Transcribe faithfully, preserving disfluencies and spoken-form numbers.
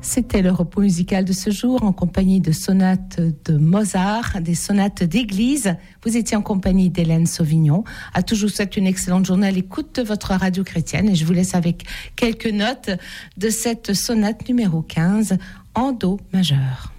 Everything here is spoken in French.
C'était le repos musical de ce jour en compagnie de sonates de Mozart, des sonates d'église. Vous étiez en compagnie d'Hélène Sauvignon. À tous, je vous souhaite une excellente journée à l'écoute de votre radio chrétienne et je vous laisse avec quelques notes de cette sonate numéro quinze en do majeur.